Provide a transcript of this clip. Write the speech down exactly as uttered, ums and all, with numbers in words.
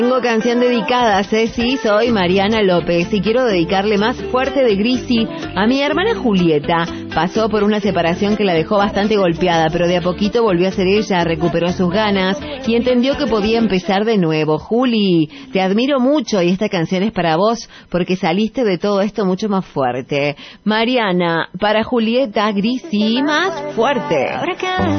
Tengo canción dedicada, Ceci, soy Mariana López y quiero dedicarle Más Fuerte de Grisi a mi hermana Julieta. Pasó por una separación que la dejó bastante golpeada, pero de a poquito volvió a ser ella, recuperó sus ganas y entendió que podía empezar de nuevo. Juli, te admiro mucho y esta canción es para vos porque saliste de todo esto mucho más fuerte. Mariana, para Julieta, Grisi, Más Fuerte.